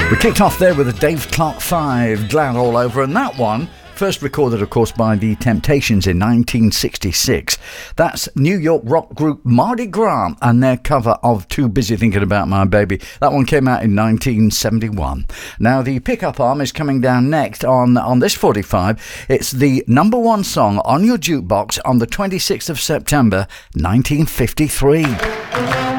We kicked off there with a Dave Clark 5, Glad All Over, and that one first recorded, of course, by The Temptations in 1966. That's New York rock group Mardi Gras and their cover of Too Busy Thinking About My Baby. That one came out in 1971. Now, the pickup arm is coming down next on this 45. It's the number one song on your jukebox on the 26th of September, 1953.